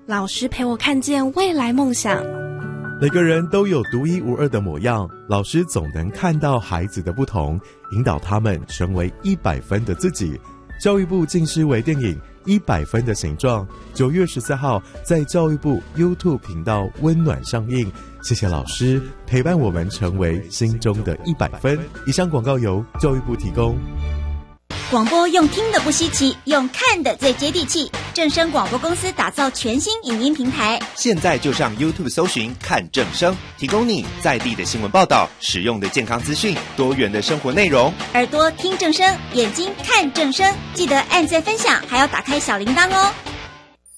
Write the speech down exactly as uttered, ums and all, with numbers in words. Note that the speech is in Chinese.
老师陪我看见未来梦想。 每个人都有独一无二的模样，老师总能看到孩子的不同，引导他们成为一百分的自己。教育部近视微电影《一百分的形状》九月十四号在教育部 YouTube 频道温暖上映。谢谢老师陪伴我们成为心中的一百分。以上广告由教育部提供。 广播用听的不稀奇，用看的最接地气。正声广播公司打造全新影音平台， 现在就上 YouTube 搜寻看正声，提供你在地的新闻报道、实用的健康资讯、多元的生活内容。 耳朵听正声，眼睛看正声，记得按赞分享，还要打开小铃铛哦。